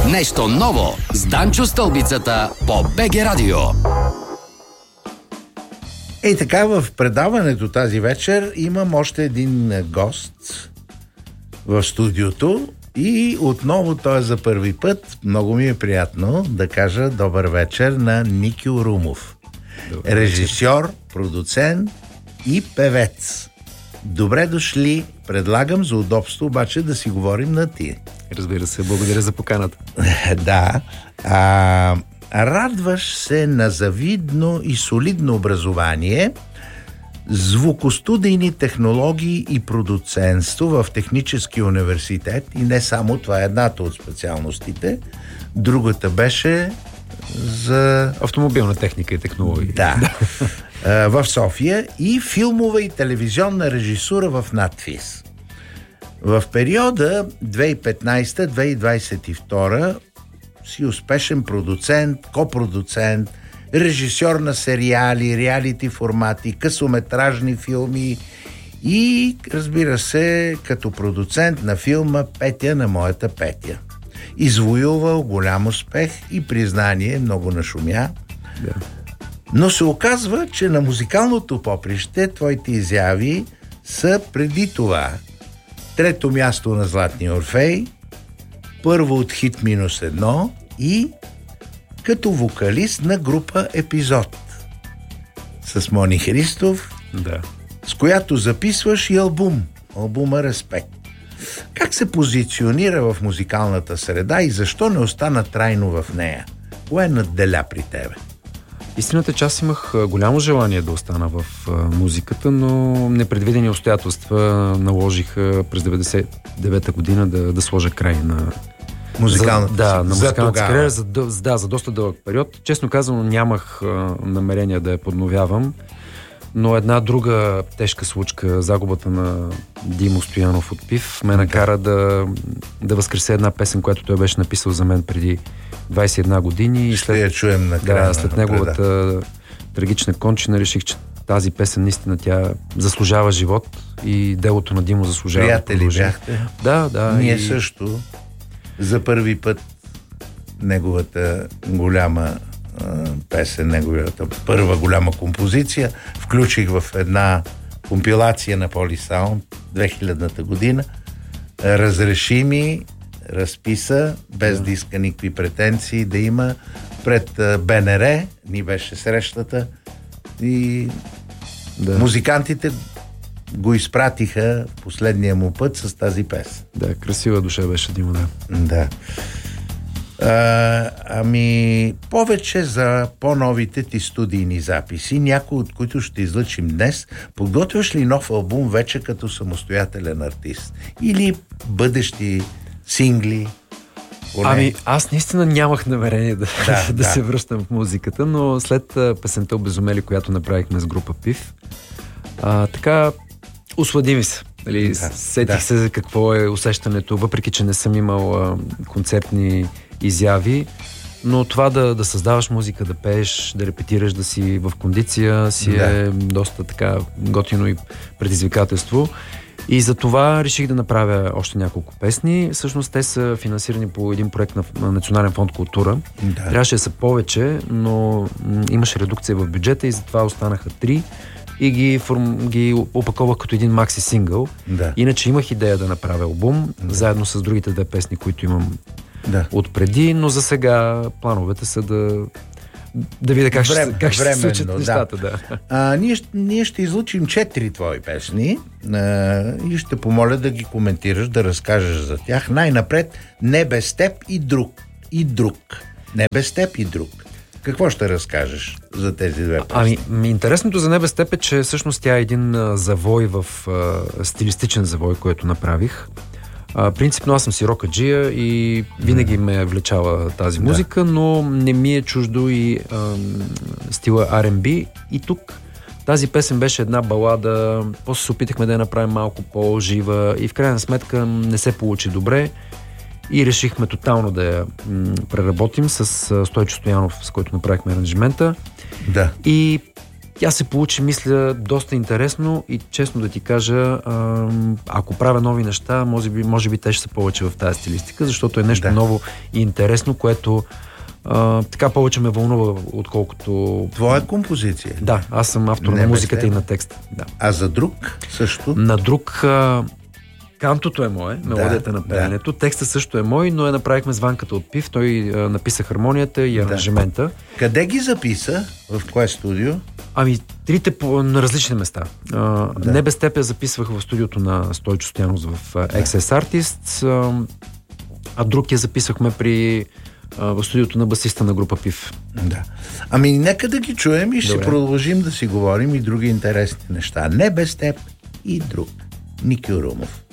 Нещо ново с Данчо Стълбицата по БГ Радио. И така, в предаването тази вечер имам още един гост в студиото и отново той е за първи път. Много ми е приятно да кажа добър вечер на Никьо Румов. Режисьор, продуцент и певец. Добре дошли. Предлагам за удобство обаче да си говорим на ти. Разбира се, благодаря за поканата. Да. Радваш се на завидно и солидно образование, звукостудийни технологии и продуцентство в Техническия университет и не само, това е едната от специалностите. Другата беше за... автомобилна техника и технологии. Да. В София и филмова и телевизионна режисура в надфис. В периода 2015-2022 си успешен продуцент, копродуцент, режисьор на сериали, реалити формати, късометражни филми и, разбира се, като продуцент на филма "Петя на моята Петя". Извоювал голям успех и признание, много нашумя. Да. Но се оказва, че на музикалното поприще твоите изяви са преди това: трето място на Златния Орфей, първо от Хит -1 и като вокалист на група Епизод с Мони Христов, Да. с която записваш и албума Респект. Как се позиционира в музикалната среда и защо не остана трайно в нея? Кое надделя при тебе? Истината е, че аз имах голямо желание да остана в музиката, но непредвидени обстоятелства наложиха през 99-та година да сложа край на Музикалната кариера за доста дълъг период. Честно казано, нямах намерение да я подновявам, но една друга тежка случка, загубата на Димо Стоянов от ПИФ, ме накара да възкреся една песен, която той беше написал за мен преди 21 години. И ще я чуем накрая. Да, след неговата трагична кончина реших, че тази песен наистина тя заслужава живот и делото на Димо заслужава. Приятели бяхте? Да. Ние също за първи път неговата голяма песен, неговата първа голяма композиция включих в една компилация на Полисаунд 2000-та година. Разреши ми, разписа, без да иска никакви претенции да има, пред БНР ни беше срещата и музикантите го изпратиха последния му път с тази песен. Да, красива душа беше Димо, да. Да. Повече за по-новите ти студийни записи, някои от които ще излъчим днес. Подготвяш ли нов албум вече като самостоятелен артист? Или бъдещи сингли? Аз наистина нямах намерение да се връщам в музиката, но след песента "Обезумели", която направихме с група ПИФ, така услади ми се. Сетих се какво е усещането, въпреки че не съм имал концертни изяви, но това да създаваш музика, да пееш, да репетираш, да си в кондиция е доста така готино и предизвикателство. И за това реших да направя още няколко песни. Всъщност те са финансирани по един проект на Национален фонд "Култура". Да. Трябваше да са повече, но имаше редукция в бюджета и затова останаха 3. И ги опаковах като един макси сингъл. Да. Иначе имах идея да направя албум, заедно с другите 2 песни, които имам отпреди, но за сега плановете са да видя как ще се случат нещата. Да. Ние ще излучим 4 твои песни и ще помоля да ги коментираш, да разкажеш за тях. Най-напред "Не без теб" и друг. "Не без теб" и друг. Какво ще разкажеш за тези 2 песни? Интересното за "Не без теб" е, че всъщност тя е един завой стилистичен завой, който направих. Принципно аз съм си рокаджия и винаги ме е влечала тази музика, но не ми е чуждо и стила R&B. И тук тази песен беше една балада, после се опитахме да я направим малко по-жива и в крайна сметка не се получи добре и решихме тотално да я преработим с Стойчо Стоянов, с който направихме аранжимента. Да. И Тя се получи, мисля, доста интересно и честно да ти кажа, ако правя нови неща, може би те ще са повече в тази стилистика, защото е нещо ново и интересно, което така повече ме вълнува, отколкото... Твоя композиция? Да, аз съм автор на музиката и на текста. Да. А за друг също? На друг... Кантото е мое, мелодията на пеенето. Текста също е мой, но направихме с Ванката от Пив. Той написа хармонията и аранжимента. Къде ги записа? В кое студио? Ами, трите на различни места. Не без теб я записвах в студиото на Стойчо Стоянов в XS Artists, а друг я записахме в студиото на басиста на група Пив. Да. Ами, нека да ги чуем и ще продължим да си говорим и други интересни неща. Не без теб и друг. Ники Орумов.